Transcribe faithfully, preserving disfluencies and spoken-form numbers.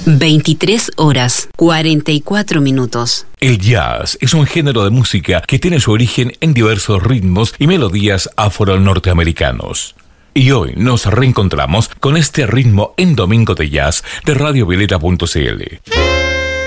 veintitrés horas, cuarenta y cuatro minutos. El jazz es un género de música que tiene su origen en diversos ritmos y melodías afro-norteamericanos. Y hoy nos reencontramos con este ritmo en Domingo de Jazz de radio violeta punto c l.